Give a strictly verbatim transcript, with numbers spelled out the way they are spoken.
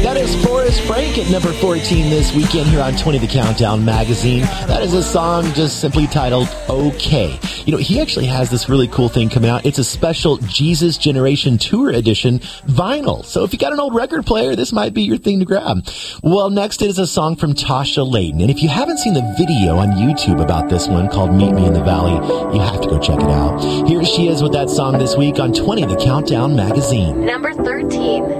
That is Forrest Frank at number fourteen this weekend here on twenty The Countdown magazine. That is a song just simply titled Okay. You know, he actually has this really cool thing coming out. It's a special Jesus Generation Tour Edition vinyl. So if you got an old record player, this might be your thing to grab. Well, next is a song from Tasha Layton. And if you haven't seen the video on YouTube about this one called Meet Me in the Valley, you have to go check it out. Here she is with that song this week on twenty The Countdown magazine. Number thirteen.